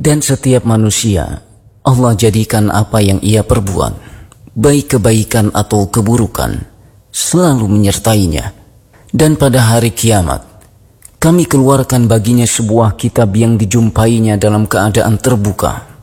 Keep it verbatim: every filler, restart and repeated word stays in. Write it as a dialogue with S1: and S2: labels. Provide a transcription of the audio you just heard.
S1: Dan setiap manusia Allah jadikan apa yang ia perbuat, baik kebaikan atau keburukan, selalu menyertainya. Dan pada hari kiamat kami keluarkan baginya sebuah kitab yang dijumpainya dalam keadaan terbuka.